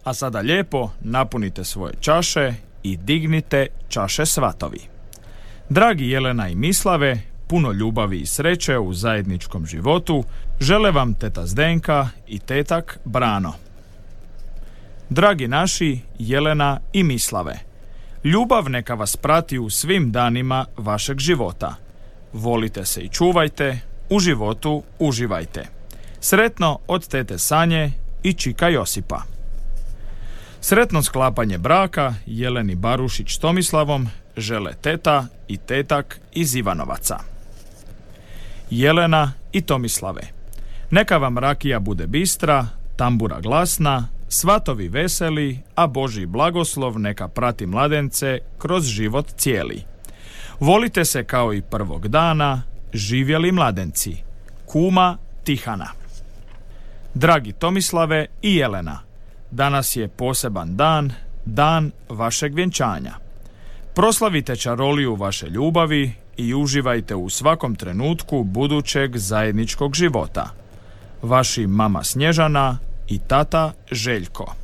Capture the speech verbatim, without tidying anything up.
A sada lijepo napunite svoje čaše i dignite čaše svatovi. Dragi Jelena i Mislave, puno ljubavi i sreće u zajedničkom životu žele vam teta Zdenka i tetak Brano. Dragi naši Jelena i Mislave, ljubav neka vas prati u svim danima vašeg života. Volite se i čuvajte, u životu uživajte. Sretno od tete Sanje i čika Josipa. Sretno sklapanje braka Jeleni Barušić s Tomislavom žele teta i tetak iz Ivanovaca. Jelena i Tomislave, neka vam rakija bude bistra, tambura glasna, svatovi veseli, a Božji blagoslov neka prati mladence kroz život cijeli. Volite se kao i prvog dana, živjeli mladenci. Kuma Tihana. Dragi Tomislave i Jelena, danas je poseban dan, dan vašeg vjenčanja. Proslavite čaroliju vaše ljubavi i uživajte u svakom trenutku budućeg zajedničkog života. Vaši mama Snježana i tata Željko.